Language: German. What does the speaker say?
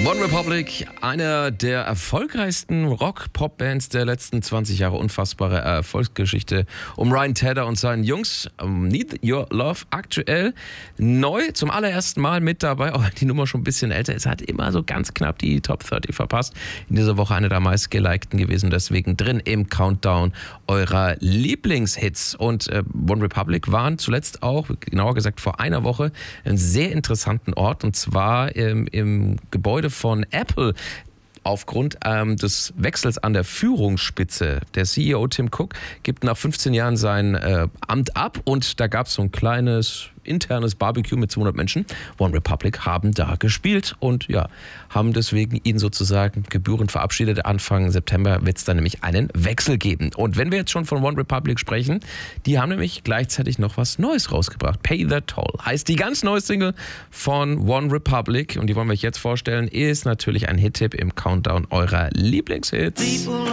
OneRepublic, einer der erfolgreichsten Rock-Pop-Bands der letzten 20 Jahre. Unfassbare Erfolgsgeschichte um Ryan Tedder und seinen Jungs. Need Your Love aktuell neu, zum allerersten Mal mit dabei. Auch die Nummer schon ein bisschen älter ist, hat immer so ganz knapp die Top 30 verpasst. In dieser Woche eine der meistgelikten gewesen, deswegen drin im Countdown eurer Lieblingshits. Und OneRepublic waren zuletzt auch, genauer gesagt vor einer Woche, einen sehr interessanten Ort, und zwar im Gebäude von Apple. Aufgrund des Wechsels an der Führungsspitze. Der CEO Tim Cook gibt nach 15 Jahren sein Amt ab, und da gab es so ein kleines internes Barbecue mit 200 Menschen. OneRepublic haben da gespielt und ja, haben deswegen ihn sozusagen gebührend verabschiedet. Anfang September wird es dann nämlich einen Wechsel geben. Und wenn wir jetzt schon von OneRepublic sprechen, die haben nämlich gleichzeitig noch was Neues rausgebracht. Pay the Toll heißt die ganz neue Single von OneRepublic, und die wollen wir euch jetzt vorstellen, ist natürlich ein Hit-Tipp im Countdown eurer Lieblingshits.